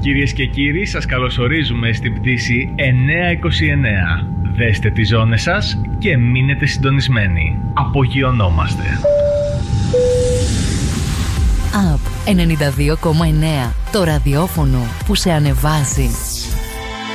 Κυρίες και κύριοι, σας καλωσορίζουμε στην πτήση 929. Δέστε τις ζώνες σας και μείνετε συντονισμένοι. Απογειωνόμαστε. Up 92,9. Το ραδιόφωνο που σε ανεβάζει.